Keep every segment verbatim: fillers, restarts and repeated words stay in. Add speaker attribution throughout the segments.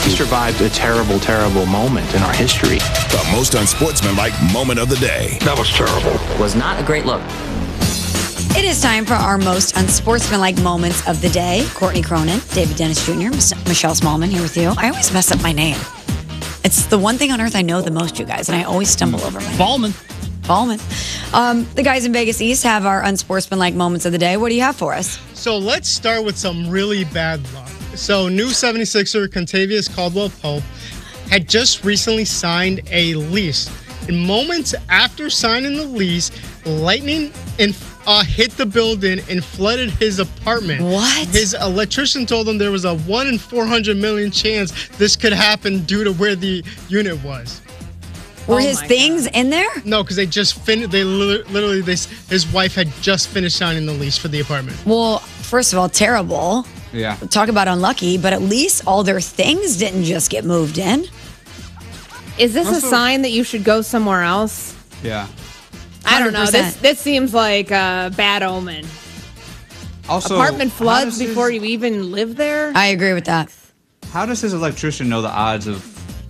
Speaker 1: He survived a terrible, terrible moment in our history.
Speaker 2: The most unsportsmanlike moment of the day.
Speaker 1: That was terrible.
Speaker 3: Was not a great look.
Speaker 4: It is time for our most unsportsmanlike moments of the day. Courtney Cronin, David Dennis Junior, Michelle Smallman here with you. I always mess up my name. It's the one thing on earth I know the most, you guys, and I always stumble over my name.
Speaker 5: Ballman.
Speaker 4: Ballman. Um, the guys in Vegas East have our unsportsmanlike moments of the day. What do you have for us?
Speaker 6: So let's start with some really bad luck. So new seventy-sixer Contavious Caldwell-Pope had just recently signed a lease. In moments after signing the lease, lightning and uh, hit the building and flooded his apartment.
Speaker 4: What?
Speaker 6: His electrician told him there was a one in four hundred million chance this could happen due to where the unit was.
Speaker 4: Were
Speaker 5: Oh
Speaker 4: his
Speaker 5: my
Speaker 4: things in there?
Speaker 6: No, because they just finished. They li- literally, they, his wife had just finished signing the lease for the apartment.
Speaker 4: Well, first of all, terrible.
Speaker 7: Yeah.
Speaker 4: Talk about unlucky, but at least all their things didn't just get moved in.
Speaker 8: Is this
Speaker 7: Also-
Speaker 8: a sign that you should go somewhere else?
Speaker 7: Yeah.
Speaker 8: I don't know.
Speaker 4: one hundred
Speaker 8: This
Speaker 4: percent.
Speaker 8: this seems like a bad omen.
Speaker 7: Also,
Speaker 8: Apartment
Speaker 7: how
Speaker 8: floods
Speaker 7: does
Speaker 8: before
Speaker 7: his,
Speaker 8: you even live there?
Speaker 4: I agree with that.
Speaker 7: How does his electrician know the odds of?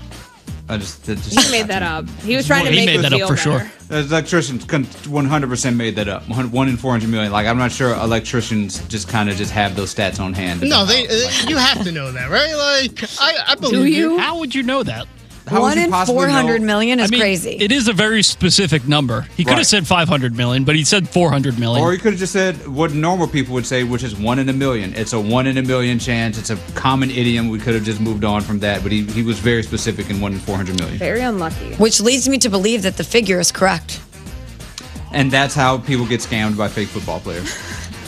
Speaker 7: I just, that just
Speaker 8: He made that up. He was trying to
Speaker 5: He
Speaker 8: make
Speaker 5: made
Speaker 8: you
Speaker 5: that up
Speaker 8: feel
Speaker 5: for
Speaker 8: better.
Speaker 5: sure.
Speaker 7: The electrician one hundred percent made that up. One one in four hundred million. Like, I'm not sure electricians just kind of just have those stats on hand.
Speaker 6: No, they.
Speaker 7: Like,
Speaker 6: uh, you have to know that, right? Like, I, I believe
Speaker 8: Do you?
Speaker 5: How would you know that?
Speaker 7: how would
Speaker 4: One
Speaker 7: you
Speaker 4: in
Speaker 7: possibly
Speaker 4: four hundred
Speaker 7: know-
Speaker 4: million is
Speaker 5: I mean,
Speaker 4: crazy.
Speaker 5: it is a very specific number. He could
Speaker 7: Right.
Speaker 5: have said five hundred million, but he said four hundred million.
Speaker 7: Or he could have just said what normal people would say, which is one in a million. It's a one in a million chance. It's a common idiom. We could have just moved on from that, but he, he was very specific in one in four hundred million.
Speaker 8: Very unlucky.
Speaker 4: Which leads me to believe that the figure is correct.
Speaker 7: And that's how people get scammed by fake football players.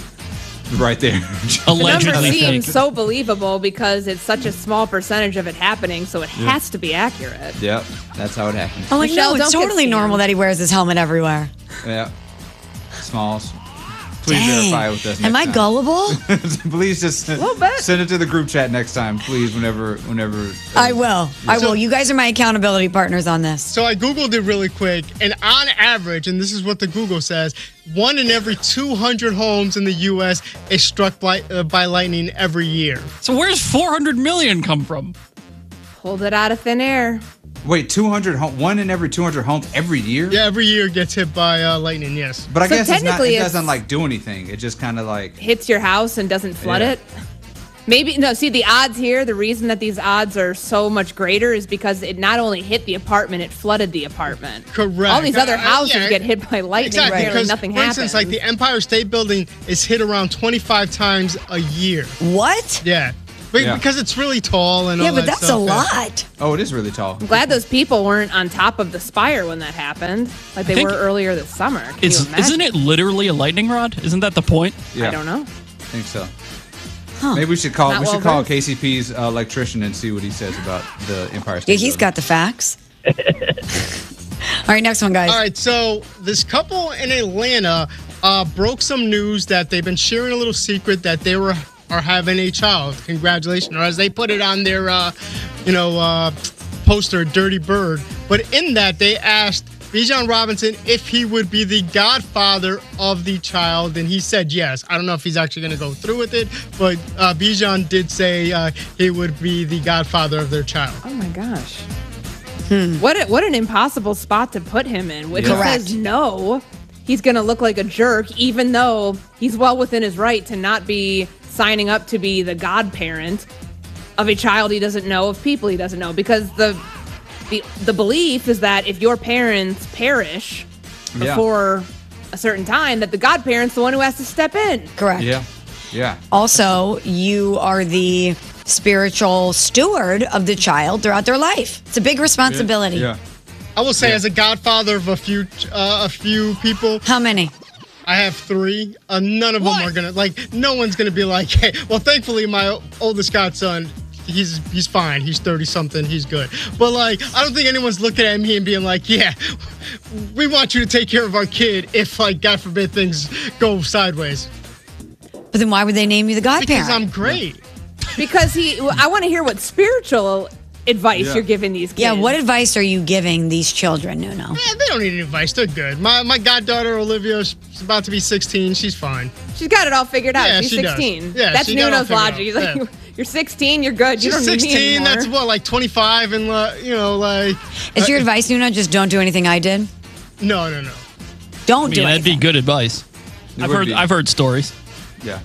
Speaker 7: Right there.
Speaker 8: The number
Speaker 5: Allegedly
Speaker 8: seems
Speaker 5: fake.
Speaker 8: so believable because it's such a small percentage of it happening, so it has to be accurate.
Speaker 7: Yep, that's how it happened.
Speaker 4: I'm like,
Speaker 8: Michelle,
Speaker 4: no, it's
Speaker 8: don't get
Speaker 4: totally
Speaker 8: scammed.
Speaker 4: normal that he wears his helmet everywhere.
Speaker 7: Yeah. Smalls. Please
Speaker 4: Dang.
Speaker 7: verify with us next
Speaker 4: Am I
Speaker 7: time.
Speaker 4: gullible?
Speaker 7: Please just
Speaker 8: little bit.
Speaker 7: send it to the group chat next time, please, whenever whenever
Speaker 4: I will. I
Speaker 6: So-
Speaker 4: will. You guys are my accountability partners on this.
Speaker 6: So I Googled it really quick, and on average, and this is what the Google says, one in every two hundred homes in the U S is struck by, uh, by lightning every year.
Speaker 5: So where's four hundred million come from?
Speaker 8: Pulled it out of thin air.
Speaker 7: Wait, two hundred home, one in every two hundred homes every year?
Speaker 6: Yeah, every year gets hit by uh, lightning, yes.
Speaker 7: But I
Speaker 8: So
Speaker 7: guess it's not,
Speaker 8: technically
Speaker 7: it
Speaker 8: it's-
Speaker 7: doesn't like do anything. It just kind of like
Speaker 8: Hits your house and doesn't flood
Speaker 7: Yeah.
Speaker 8: it. Maybe, no, see, the odds here, the reason that these odds are so much greater is because it not only hit the apartment, it flooded the apartment.
Speaker 6: Correct.
Speaker 8: All these other
Speaker 6: Uh,
Speaker 8: houses
Speaker 6: yeah.
Speaker 8: get hit by lightning,
Speaker 6: Exactly,
Speaker 8: barely
Speaker 6: because
Speaker 8: nothing
Speaker 6: for
Speaker 8: happens.
Speaker 6: instance, like the Empire State Building is hit around twenty-five times a year.
Speaker 4: What?
Speaker 6: Yeah. But
Speaker 7: Yeah.
Speaker 6: because it's really tall and
Speaker 4: Yeah,
Speaker 6: all
Speaker 4: but
Speaker 6: that
Speaker 4: that's a
Speaker 6: stuff, yeah.
Speaker 4: lot.
Speaker 7: oh, it is really tall.
Speaker 8: I'm glad those people weren't on top of the spire when that happened, like they
Speaker 5: think
Speaker 8: were earlier this summer. Can
Speaker 5: It's,
Speaker 8: you imagine?
Speaker 5: isn't it literally a lightning rod? Isn't that the point?
Speaker 7: Yeah,
Speaker 8: I don't know.
Speaker 7: I think so.
Speaker 4: Huh.
Speaker 7: Maybe we should call
Speaker 8: Not
Speaker 7: we should
Speaker 8: well
Speaker 7: call
Speaker 8: versed.
Speaker 7: K C P's uh, electrician and see what he says about the Empire
Speaker 4: Yeah,
Speaker 7: State
Speaker 4: he's
Speaker 7: Building.
Speaker 4: got the facts. All right, next one, guys.
Speaker 6: All right, so this couple in Atlanta uh, broke some news that they've been sharing a little secret that they were are having a child. Congratulations, or as they put it on their, uh, you know, uh, poster, "Dirty Bird." But in that, they asked Bijan Robinson if he would be the godfather of the child, and he said yes. I don't know if he's actually going to go through with it, but uh, Bijan did say uh, he would be the godfather of their child.
Speaker 8: Oh my gosh. What a, what an impossible spot to put him in. If
Speaker 7: Yeah.
Speaker 8: he says no, he's going to look like a jerk, even though he's well within his right to not be signing up to be the godparent of a child he doesn't know, of people he doesn't know. Because the the, the belief is that if your parents perish
Speaker 7: Yeah.
Speaker 8: before a certain time, that the godparent's the one who has to step in.
Speaker 4: Correct.
Speaker 7: Yeah, yeah.
Speaker 4: Also, you are the spiritual steward of the child throughout their life. It's a big responsibility.
Speaker 7: Yeah.
Speaker 6: I will say, as a godfather of a few uh, a few people,
Speaker 4: How many?
Speaker 6: I have three. Uh, none of them are gonna like. No one's gonna be like, hey. Well, thankfully, my oldest godson, he's he's fine. He's thirty something. He's good. But like, I don't think anyone's looking at me and being like, yeah, we want you to take care of our kid. If like, God forbid, things go sideways.
Speaker 4: But then why would they name you the
Speaker 6: Because
Speaker 4: godparent?
Speaker 6: I'm great.
Speaker 8: Because he, I want to hear what spiritual advice
Speaker 7: Yeah.
Speaker 8: you're giving these kids.
Speaker 4: Yeah, what advice are you giving these children, Nuno?
Speaker 6: Eh, they don't need any advice. They're good. My my goddaughter Olivia, she's about to be sixteen. She's fine.
Speaker 8: She's got it all figured out.
Speaker 6: Yeah,
Speaker 8: She's
Speaker 6: she does.
Speaker 8: sixteen.
Speaker 6: Yeah,
Speaker 8: That's
Speaker 6: she got it all
Speaker 8: Nuno's
Speaker 6: figured
Speaker 8: logic.
Speaker 6: out.
Speaker 8: He's like,
Speaker 6: Yeah.
Speaker 8: You're sixteen. You're good. You
Speaker 6: She's
Speaker 8: don't need me
Speaker 6: sixteen.
Speaker 8: anymore.
Speaker 6: That's what, like twenty-five, and uh, you know, like.
Speaker 4: Is your
Speaker 6: uh,
Speaker 4: advice, Nuna, just don't do anything I did?
Speaker 6: No, no, no.
Speaker 4: Don't
Speaker 5: I mean,
Speaker 4: do
Speaker 5: that'd
Speaker 4: anything.
Speaker 5: be good advice. I've
Speaker 7: would
Speaker 5: heard
Speaker 7: be.
Speaker 5: I've heard stories.
Speaker 7: Yeah.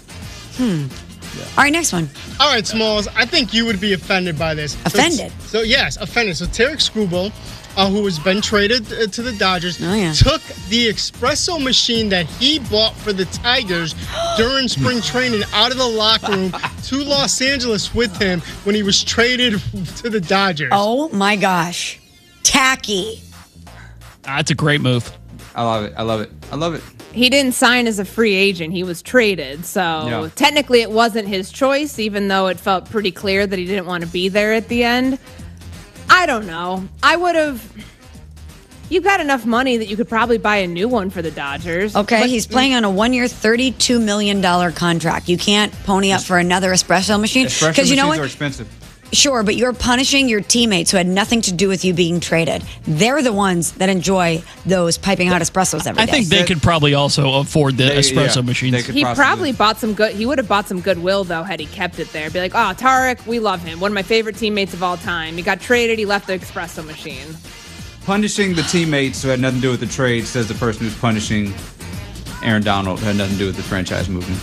Speaker 4: All right, next one.
Speaker 6: All right, Smalls, I think you would be offended by this. So-
Speaker 4: Offended?
Speaker 6: So, yes, offended. So, Tarek Skubal, uh, who has been traded uh, to the Dodgers,
Speaker 4: Oh, yeah.
Speaker 6: took the espresso machine that he bought for the Tigers during spring training out of the locker room to Los Angeles with him when he was traded to the Dodgers.
Speaker 4: Oh, my gosh. Tacky.
Speaker 5: That's a great move.
Speaker 7: I love it. I love it. I love it.
Speaker 8: He didn't sign as a free agent. He was traded. So
Speaker 7: Yeah.
Speaker 8: technically it wasn't his choice, even though it felt pretty clear that he didn't want to be there at the end. I don't know. I would have... You got enough money that you could probably buy a new one for the Dodgers.
Speaker 4: Okay,
Speaker 8: But-
Speaker 4: he's playing on a one-year, thirty-two million dollars contract. You can't pony up for another espresso machine.
Speaker 7: Espresso
Speaker 4: Because you know
Speaker 7: machines
Speaker 4: what?
Speaker 7: are expensive.
Speaker 4: Sure, but you're punishing your teammates who had nothing to do with you being traded. They're the ones that enjoy those piping hot espressos every
Speaker 5: I
Speaker 4: day.
Speaker 5: think they could probably also afford the
Speaker 7: They-
Speaker 5: espresso
Speaker 7: yeah,
Speaker 5: machines.
Speaker 7: they could
Speaker 8: He
Speaker 7: possibly-
Speaker 8: probably bought some good. He would have bought some goodwill though had he kept it there. Be like, oh, Tarek, we love him. One of my favorite teammates of all time. He got traded. He left the espresso machine.
Speaker 7: Punishing the teammates who had nothing to do with the trade, says the person who's punishing Aaron Donald, who had nothing to do with the franchise movement.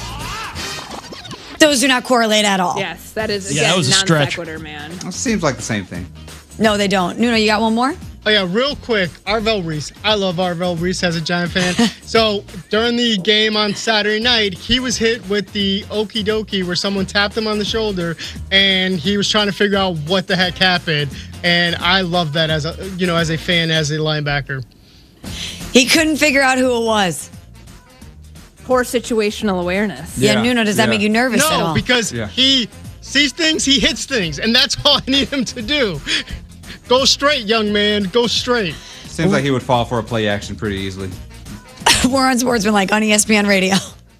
Speaker 4: Those do not correlate at all.
Speaker 8: Yes, that is
Speaker 5: Yeah,
Speaker 8: again
Speaker 5: that was a
Speaker 8: non
Speaker 5: stretch.
Speaker 8: sequitur, man.
Speaker 7: It seems like the same thing.
Speaker 4: No, they don't. Nuno, you got one more?
Speaker 6: Oh, yeah, real quick. Arvel Reese. I love Arvel Reese as a Giant fan. So during the game on Saturday night, he was hit with the okie dokie where someone tapped him on the shoulder and he was trying to figure out what the heck happened. And I love that as a, you know, as a fan, as a linebacker.
Speaker 4: He couldn't figure out who it was.
Speaker 8: Poor situational awareness.
Speaker 4: Yeah,
Speaker 7: Yeah,
Speaker 4: Nuno, does that
Speaker 7: yeah.
Speaker 4: make you nervous at
Speaker 6: No,
Speaker 4: all?
Speaker 6: because
Speaker 7: Yeah.
Speaker 6: he sees things, he hits things, and that's all I need him to do. Go straight, young man. Go straight.
Speaker 7: Seems like he would fall for a play action pretty easily.
Speaker 4: We're on Sportsman like on E S P N Radio.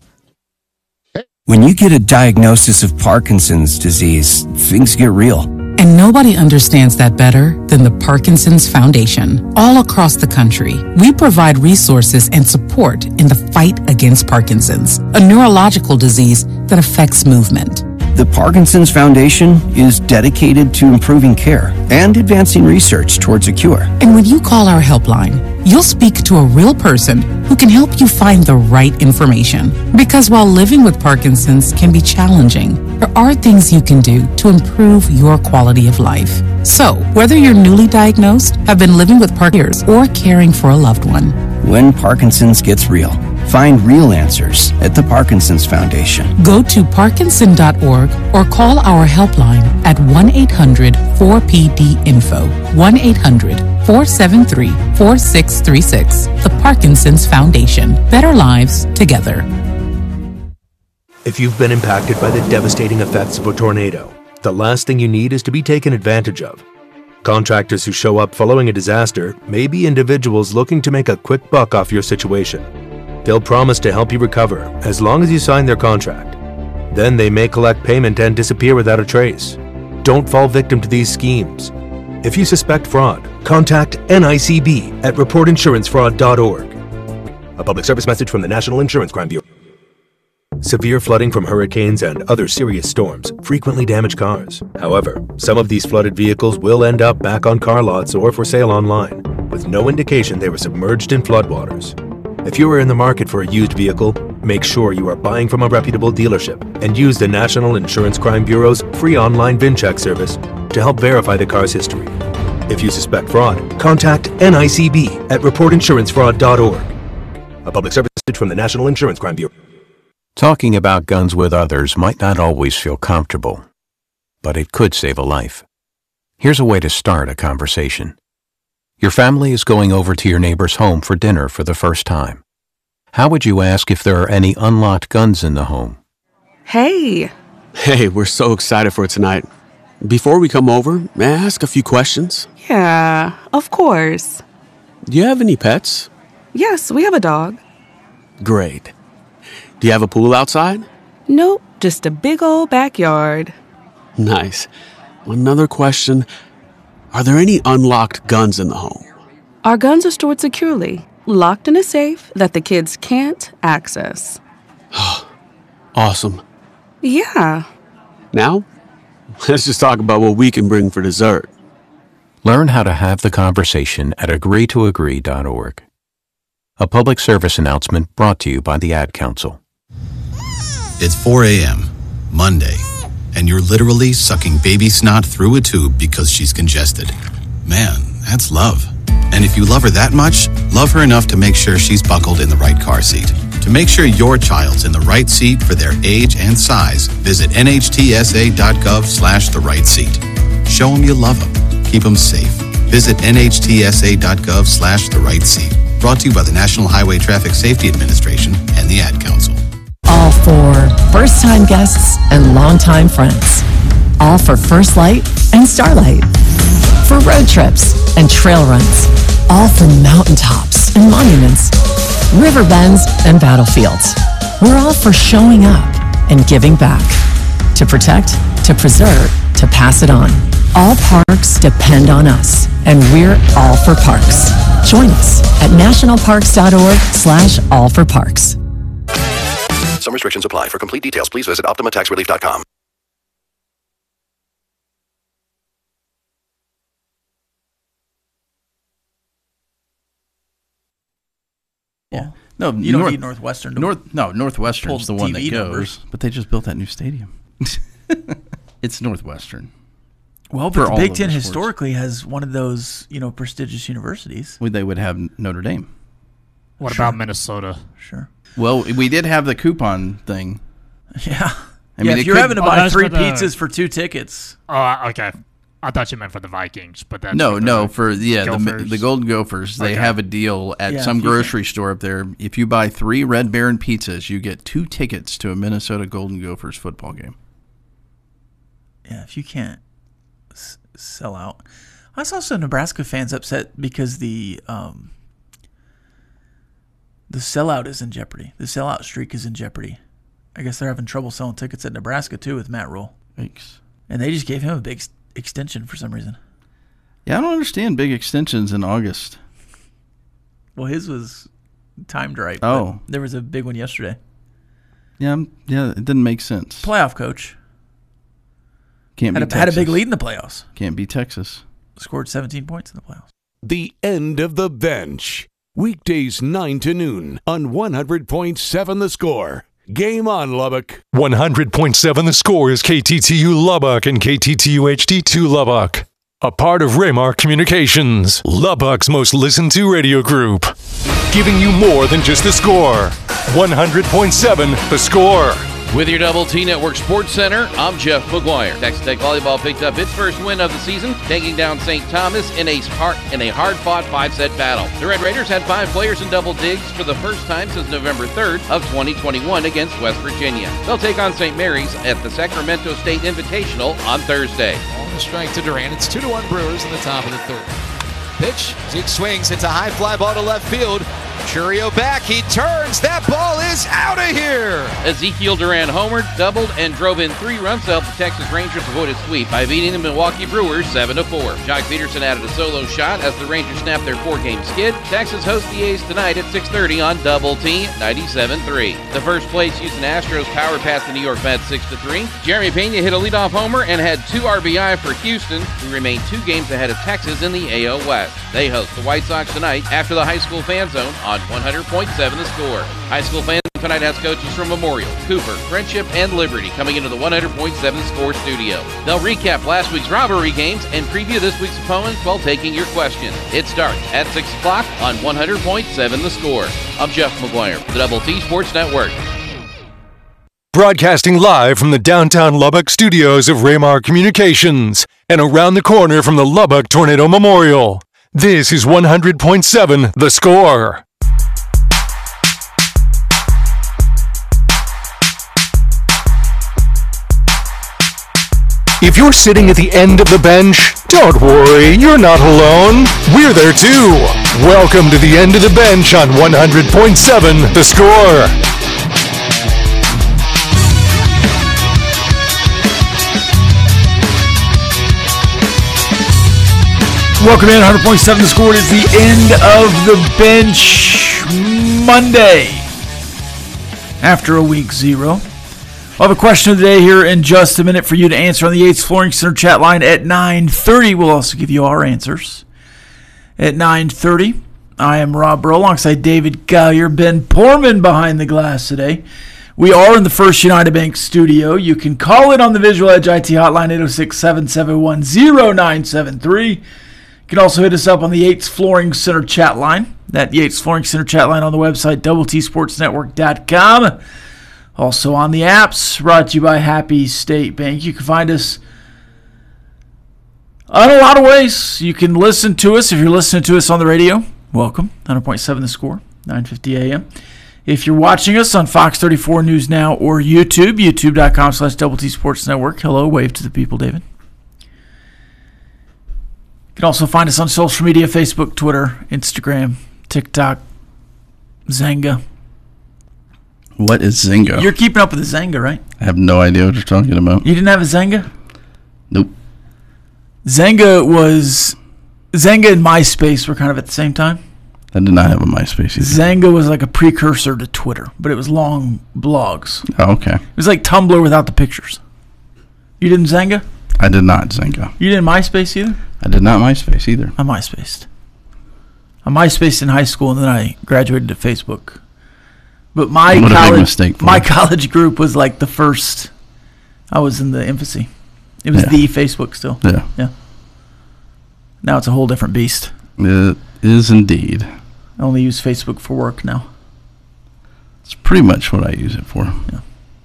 Speaker 3: When you get a diagnosis of Parkinson's disease, things get real.
Speaker 9: And nobody understands that better than the Parkinson's Foundation. All across the country, we provide resources and support in the fight against Parkinson's, a neurological disease that affects movement.
Speaker 3: The Parkinson's Foundation is dedicated to improving care and advancing research towards a cure.
Speaker 9: And when you call our helpline, you'll speak to a real person who can help you find the right information. Because while living with Parkinson's can be challenging, there are things you can do to improve your quality of life. So, whether you're newly diagnosed, have been living with Parkinson's, or caring for a loved one,
Speaker 3: When Parkinson's gets real, find real answers at the Parkinson's Foundation.
Speaker 9: go to parkinson dot org or call our helpline at one eight hundred four P D info, one eight hundred four seven three four six three six. The Parkinson's Foundation. Better lives together.
Speaker 10: If you've been impacted by the devastating effects of a tornado, the last thing you need is to be taken advantage of. Contractors who show up following a disaster may be individuals looking to make a quick buck off your situation. They'll promise to help you recover as long as you sign their contract. Then they may collect payment and disappear without a trace. Don't fall victim to these schemes. If you suspect fraud, contact N I C B at report insurance fraud dot org. A public service message from the National Insurance Crime Bureau. Severe flooding from hurricanes and other serious storms frequently damage cars. However, some of these flooded vehicles will end up back on car lots or for sale online, with no indication they were submerged in floodwaters. If you are in the market for a used vehicle, make sure you are buying from a reputable dealership and use the National Insurance Crime Bureau's free online VinCheck service to help verify the car's history. If you suspect fraud, contact N I C B at report insurance fraud dot org. A public service message from the National Insurance Crime Bureau.
Speaker 11: Talking about guns with others might not always feel comfortable, but it could save a life. Here's a way to start a conversation. Your family is going over to your neighbor's home for dinner for the first time. How would you ask if there are any unlocked guns in the home?
Speaker 12: Hey! Hey, we're so excited for tonight. Before we come over, may I ask a few questions?
Speaker 13: Yeah, of course.
Speaker 12: Do you have any pets?
Speaker 13: Yes, we have a dog.
Speaker 12: Great. Do you have a pool outside?
Speaker 13: Nope, just a big old backyard.
Speaker 12: Nice. Another question. Are there any unlocked guns in the home?
Speaker 13: Our guns are stored securely, locked in a safe that the kids can't access.
Speaker 12: Awesome.
Speaker 13: Yeah.
Speaker 12: Now, let's just talk about what we can bring for dessert.
Speaker 11: Learn how to have the conversation at agree to agree dot org. A public service announcement brought to you by the Ad Council.
Speaker 14: It's four a.m., Monday, and you're literally sucking baby snot through a tube because she's congested. Man, that's love. And if you love her that much, love her enough to make sure she's buckled in the right car seat. To make sure your child's in the right seat for their age and size, visit N H T S A dot gov slash the right seat. Show them you love them. Keep them safe. Visit N H T S A dot gov slash the right seat. Brought to you by the National Highway Traffic Safety Administration and the Ad Council.
Speaker 15: All for first-time guests and longtime friends. All for First Light and Starlight. For road trips and trail runs. All for mountaintops and monuments. River bends and battlefields. We're all for showing up and giving back. To protect, to preserve, to pass it on. All parks depend on us, and we're all for parks. Join us at nationalparks.org slash all for parks.
Speaker 16: Some restrictions apply. For complete details, please visit optima tax relief dot com.
Speaker 17: Yeah. No,
Speaker 18: You don't
Speaker 17: North-
Speaker 18: need Northwestern to
Speaker 17: North, no, Northwestern's
Speaker 18: pull
Speaker 17: the one that
Speaker 18: T V
Speaker 17: goes,
Speaker 18: numbers.
Speaker 17: but they just built that new stadium. It's Northwestern.
Speaker 18: Well,
Speaker 17: For
Speaker 18: but the
Speaker 17: all
Speaker 18: Big
Speaker 17: of
Speaker 18: Ten
Speaker 17: the sports.
Speaker 18: historically has one of those, you know, prestigious universities.
Speaker 17: Well, they would have Notre Dame.
Speaker 19: What
Speaker 18: Sure.
Speaker 19: about Minnesota?
Speaker 18: Sure.
Speaker 17: Well, we did have the coupon thing.
Speaker 18: Yeah.
Speaker 17: I
Speaker 18: yeah,
Speaker 17: mean,
Speaker 18: if
Speaker 17: it
Speaker 18: you're
Speaker 17: could-
Speaker 18: having to
Speaker 19: Oh,
Speaker 18: buy
Speaker 19: that's
Speaker 18: three
Speaker 19: for the-
Speaker 18: pizzas for two tickets.
Speaker 19: Oh, okay. I thought you meant for the Vikings, but that's
Speaker 17: No,
Speaker 19: for
Speaker 17: no,
Speaker 19: the
Speaker 17: for yeah, the,
Speaker 19: Gophers.
Speaker 17: the Golden Gophers. They
Speaker 19: Okay.
Speaker 17: have a deal at
Speaker 18: Yeah,
Speaker 17: some
Speaker 18: if you
Speaker 17: grocery store up there. If you buy three Red Baron pizzas, you get two tickets to a Minnesota Golden Gophers football game.
Speaker 18: Yeah, if you can't s- sell out. I saw some Nebraska fans upset because the um, the sellout is in jeopardy. The sellout streak is in jeopardy. I guess they're having trouble selling tickets at Nebraska too with Matt Rule.
Speaker 17: Thanks.
Speaker 18: And they just gave him a big s- extension for some reason.
Speaker 17: Yeah, I don't understand big extensions in August.
Speaker 18: Well, his was timed right. but
Speaker 17: Oh.
Speaker 18: there was a big one yesterday.
Speaker 17: Yeah, I'm- yeah, it didn't make sense.
Speaker 18: Playoff coach.
Speaker 17: Can't
Speaker 18: Had
Speaker 17: be
Speaker 18: a, had a
Speaker 17: Texas.
Speaker 18: big lead in the playoffs.
Speaker 17: Can't be Texas.
Speaker 18: Scored seventeen points in the playoffs.
Speaker 2: The end of the bench. Weekdays nine to noon on one hundred point seven The Score. Game on, Lubbock.
Speaker 20: one hundred point seven The Score is K T T U Lubbock and K T T U H D two Lubbock. A part of Raymar Communications, Lubbock's most listened to radio group. Giving you more than just the score. one hundred point seven The Score.
Speaker 21: With your Double T Network Sports Center, I'm Jeff McGuire. Texas Tech Volleyball picked up its first win of the season, taking down Saint Thomas in a hard, in a hard-fought five-set battle. The Red Raiders had five players in double digs for the first time since November third of twenty twenty-one against West Virginia. They'll take on Saint Mary's at the Sacramento State Invitational on Thursday.
Speaker 22: On the strike to Durant. It's two to one Brewers in the top of the third. Pitch. Zeke swings. It's a high fly ball to left field. Churio back. He turns. That ball is out of here.
Speaker 21: Ezekiel Duran homered, doubled, and drove in three runs to help the Texas Rangers avoid a sweep by beating the Milwaukee Brewers seven to four. Jock Peterson added a solo shot as the Rangers snapped their four-game skid. Texas hosts the A's tonight at six thirty on Double T ninety-seven three. The first place Houston Astros powered past the New York Mets six to three. Jeremy Pena hit a leadoff homer and had two R B I for Houston, who remain two games ahead of Texas in the A L West. They host the White Sox tonight after the High School Fan Zone on one hundred point seven The Score. High School Fan Zone tonight has coaches from Memorial, Cooper, Friendship, and Liberty coming into the one hundred point seven The Score studio. They'll recap last week's rivalry games and preview this week's opponents while taking your questions. It starts at six o'clock on one hundred point seven The Score. I'm Jeff McGuire for the Double T Sports Network.
Speaker 20: Broadcasting live from the downtown Lubbock studios of Raymar Communications and around the corner from the Lubbock Tornado Memorial. This is one hundred point seven The Score. If you're sitting at the end of the bench, don't worry, you're not alone. We're there too. Welcome to the end of the bench on one hundred point seven The Score.
Speaker 18: Welcome in, one hundred point seven The Score. It is the end of the bench Monday. After a week zero, I'll have a question of the day here in just a minute for you to answer on the Yates Flooring Center chat line at nine thirty. We'll also give you our answers at nine thirty. I am Rob Burrow alongside David Gallier, Ben Porman behind the glass today. We are in the First United Bank studio. You can call it on the Visual Edge I T hotline, eight oh six, seven seven one, oh nine seven three. You can also hit us up on the Yates Flooring Center chat line. That Yates Flooring Center chat line on the website, double T sports network dot com. Also on the apps, brought to you by Happy State Bank. You can find us in a lot of ways. You can listen to us if you're listening to us on the radio. Welcome, one hundred point seven The Score, nine fifty a.m. If you're watching us on Fox thirty-four News Now or YouTube, youtube.com slash Double T Sports Network. Hello, wave to the people, David. You can also find us on social media, Facebook, Twitter, Instagram, TikTok, Zanga.
Speaker 17: What is Zanga?
Speaker 18: You're keeping up with the Zanga, right?
Speaker 17: I have no idea what you're talking about.
Speaker 18: You didn't have a Zanga?
Speaker 17: Nope.
Speaker 18: Zanga was... Zanga and MySpace were kind of at the same time.
Speaker 17: I did not have a MySpace either.
Speaker 18: Zanga was like a precursor to Twitter, but it was long blogs.
Speaker 17: Oh, okay.
Speaker 18: It was like Tumblr without the pictures. You didn't Zanga?
Speaker 17: I did not Zanga.
Speaker 18: You didn't MySpace either?
Speaker 17: I did not MySpace either.
Speaker 18: I MySpaced. I MySpaced in high school, and then I graduated to Facebook. But my
Speaker 17: what
Speaker 18: college,
Speaker 17: a big mistake for
Speaker 18: my
Speaker 17: you.
Speaker 18: college group was like the first. I was in the infancy. It was
Speaker 17: Yeah.
Speaker 18: the Facebook still.
Speaker 17: Yeah.
Speaker 18: Yeah. Now it's a whole different beast.
Speaker 17: It is indeed.
Speaker 18: I only use Facebook for work now.
Speaker 17: It's pretty much what I use it for.
Speaker 18: Yeah.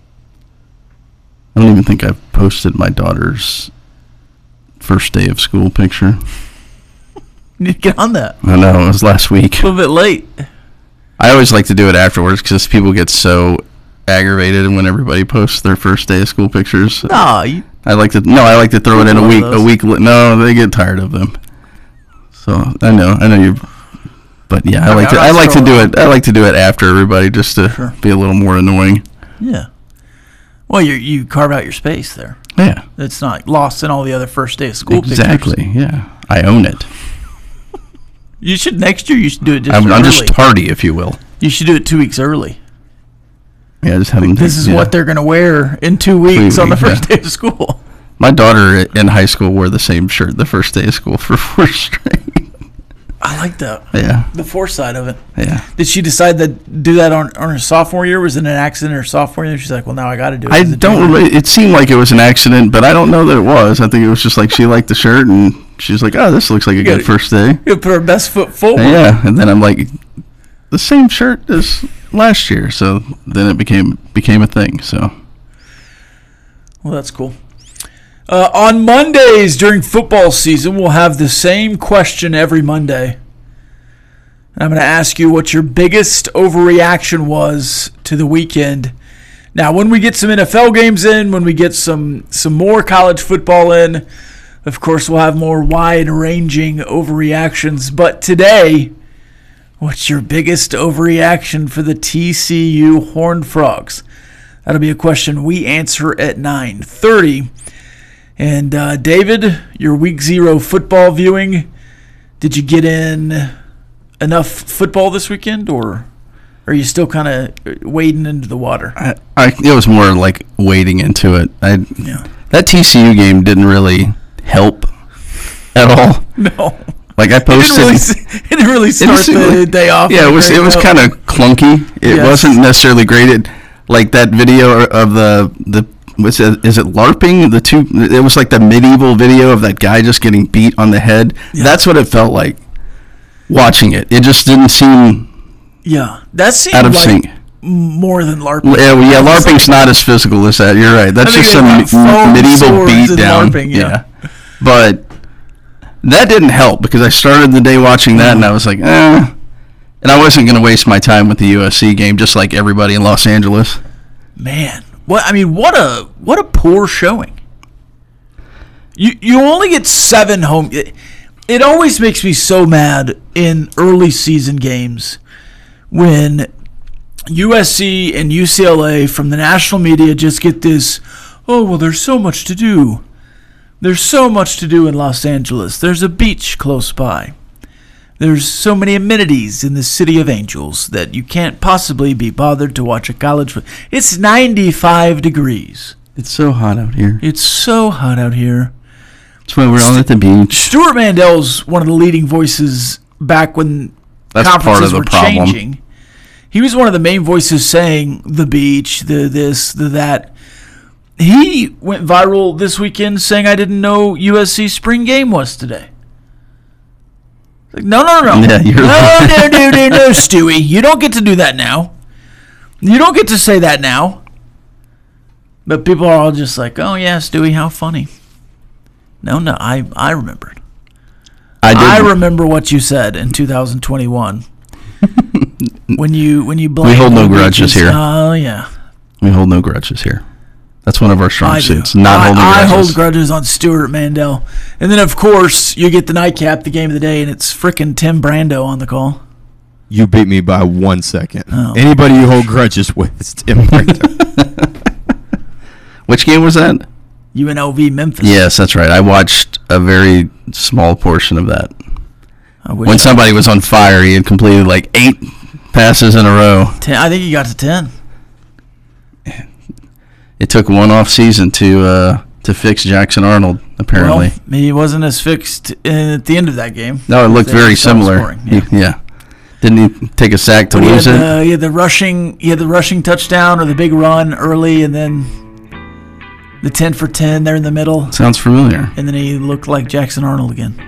Speaker 17: I don't even think I've posted my daughter's first day of school picture.
Speaker 18: You need to get on that.
Speaker 17: I know, it was last week.
Speaker 18: A little bit late.
Speaker 17: I always like to do it afterwards because people get so aggravated when everybody posts their first day of school pictures.
Speaker 18: No, you,
Speaker 17: I like to no, I like to throw it in a
Speaker 18: One of
Speaker 17: week.
Speaker 18: those.
Speaker 17: A week. li- No, they get tired of them. So I know, I know you. But yeah, I
Speaker 18: Okay,
Speaker 17: like to.
Speaker 18: I'll
Speaker 17: I like to
Speaker 18: scroll
Speaker 17: do
Speaker 18: down.
Speaker 17: it. I like to do it after everybody, just to
Speaker 18: Sure.
Speaker 17: be a little more annoying.
Speaker 18: yeah. Well, you you carve out your space there.
Speaker 17: Yeah,
Speaker 18: It's not lost in all the other first day of school
Speaker 17: exactly.
Speaker 18: pictures.
Speaker 17: Yeah, I own it.
Speaker 18: You should next year. You should do it just
Speaker 17: I'm,
Speaker 18: early.
Speaker 17: I'm just tardy, if you will.
Speaker 18: You should do it two weeks early.
Speaker 17: Yeah, just have them.
Speaker 18: This is
Speaker 17: yeah.
Speaker 18: what they're going to wear in two weeks on the
Speaker 17: weeks,
Speaker 18: first
Speaker 17: yeah.
Speaker 18: day of school.
Speaker 17: My daughter in high school wore the same shirt the first day of school for four straight.
Speaker 18: I like that.
Speaker 17: Yeah.
Speaker 18: The foresight of it.
Speaker 17: Yeah.
Speaker 18: Did she decide to do that on, on her sophomore year? Was it an accident her sophomore year? She's like, well, now I got to do it.
Speaker 17: I
Speaker 18: as a
Speaker 17: don't.
Speaker 18: junior.
Speaker 17: Really, it seemed like it was an accident, but I don't know that it was. I think it was just like she liked the shirt, and she's like, "Oh, this looks like a
Speaker 18: gotta-
Speaker 17: good first day."
Speaker 18: You put her best foot forward.
Speaker 17: Yeah, and then I'm like, the same shirt as last year. So then it became became a thing. So
Speaker 18: Well, that's cool. Uh, on Mondays during football season, we'll have the same question every Monday. And I'm going to ask you what your biggest overreaction was to the weekend. Now, when we get some N F L games in, when we get some, some more college football in, of course, we'll have more wide-ranging overreactions. But today, what's your biggest overreaction for the T C U Horned Frogs? That'll be a question we answer at nine thirty. And uh, David, your week zero football viewing, did you get in enough football this weekend, or are you still kind of wading into the water?
Speaker 17: I, I it was more like wading into it. I
Speaker 18: Yeah.
Speaker 17: that T C U game didn't really help at all.
Speaker 18: No.
Speaker 17: Like I
Speaker 18: It didn't
Speaker 17: posted.
Speaker 18: really, it didn't really start
Speaker 17: was-
Speaker 18: the day off.
Speaker 17: Yeah, it was
Speaker 18: very
Speaker 17: it was
Speaker 18: well.
Speaker 17: kind of clunky. It
Speaker 18: Yes.
Speaker 17: wasn't necessarily great. It, like that video of the the what's it, is it LARPing? The two it was like the medieval video of that guy just getting beat on the head. That's what it felt like watching it. It just didn't seem
Speaker 18: Yeah, that seemed
Speaker 17: out of
Speaker 18: like
Speaker 17: sync.
Speaker 18: more than LARPing.
Speaker 17: Yeah, well, yeah,
Speaker 18: That was
Speaker 17: LARPing's
Speaker 18: like-
Speaker 17: not as physical as that. You're right. That's
Speaker 18: I think
Speaker 17: just
Speaker 18: they
Speaker 17: some
Speaker 18: got
Speaker 17: me-
Speaker 18: foam
Speaker 17: medieval
Speaker 18: swords
Speaker 17: beat
Speaker 18: in
Speaker 17: down.
Speaker 18: LARPing, yeah.
Speaker 17: But that didn't help because I started the day watching that and I was like, eh. And I wasn't going to waste my time with the U S C game, just like everybody in Los Angeles.
Speaker 18: Man, what I mean, what a what a poor showing. You you only get seven home. It, it always makes me so mad in early season games when U S C and U C L A from the national media just get this, oh, well, there's so much to do. There's so much to do in Los Angeles. There's a beach close by. There's so many amenities in the City of Angels that you can't possibly be bothered to watch a college football. It's ninety-five degrees.
Speaker 17: It's so hot out here.
Speaker 18: It's so hot out here.
Speaker 17: That's why we're all at the beach.
Speaker 18: Stuart Mandell's one of the leading voices back when
Speaker 17: That's
Speaker 18: conferences
Speaker 17: part of the
Speaker 18: were
Speaker 17: problem.
Speaker 18: changing. He was one of the main voices saying the beach, the this, the that. He went viral this weekend saying, I didn't know U S C spring game was today. Like, no, no, no.
Speaker 17: Yeah, you're
Speaker 18: no,
Speaker 17: right.
Speaker 18: no, no, no, no, Stewie. You don't get to do that now. You don't get to say that now. But people are all just like, oh, yeah, Stewie, how funny. No, no, I, I remembered.
Speaker 17: I, did.
Speaker 18: I remember what you said in two thousand twenty-one. when you when you blamed
Speaker 17: We hold no
Speaker 18: the
Speaker 17: grudges
Speaker 18: beaches.
Speaker 17: here.
Speaker 18: Oh, yeah.
Speaker 17: We hold no grudges here. That's one of our strong
Speaker 18: I do.
Speaker 17: suits. Not
Speaker 18: I,
Speaker 17: holding
Speaker 18: I
Speaker 17: grudges.
Speaker 18: hold grudges on Stuart Mandel. And then, of course, you get the nightcap, the game of the day, and it's frickin' Tim Brando on the call.
Speaker 1: You beat me by one second.
Speaker 18: Oh.
Speaker 1: Anybody you hold grudges with is Tim Brando.
Speaker 17: Which game was that?
Speaker 18: U N L V Memphis.
Speaker 17: Yes, that's right. I watched a very small portion of that.
Speaker 18: I wish
Speaker 17: When
Speaker 18: I-
Speaker 17: somebody was on fire, he had completed like eight passes in a row.
Speaker 18: Ten, I think he got to ten.
Speaker 17: It took one off season to uh, to fix Jackson Arnold, apparently.
Speaker 18: Well, he wasn't as fixed at the end of that game.
Speaker 17: no, it looked
Speaker 18: They
Speaker 17: very
Speaker 18: stopped
Speaker 17: similar.
Speaker 18: scoring,
Speaker 17: Yeah. yeah. Didn't he take a sack to
Speaker 18: But he
Speaker 17: lose
Speaker 18: had,
Speaker 17: it?
Speaker 18: the, he had the rushing, he had the rushing touchdown or the big run early, and then the ten for ten there in the middle.
Speaker 17: Sounds familiar.
Speaker 18: And then he looked like Jackson Arnold again.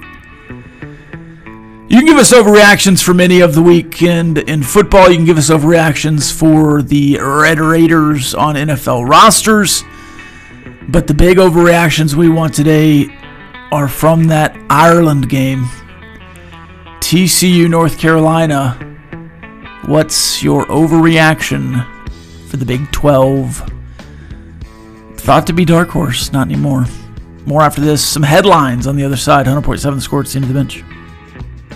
Speaker 18: You can give us overreactions from any of the weekend in football. You can give us overreactions for the Red Raiders on N F L rosters. But the big overreactions we want today are from that Ireland game. T C U, North Carolina. What's your overreaction for the Big twelve? Thought to be dark horse, not anymore. More after this. Some headlines on the other side. one hundred point seven The Score. It's the end of the bench.